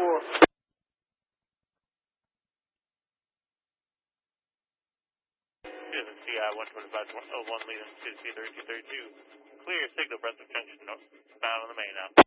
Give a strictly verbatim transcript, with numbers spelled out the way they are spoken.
four. Citizen C I one twenty-five oh one leading to C thirty-two thirty-two. Clear signal, breath of junction, bound on the main now.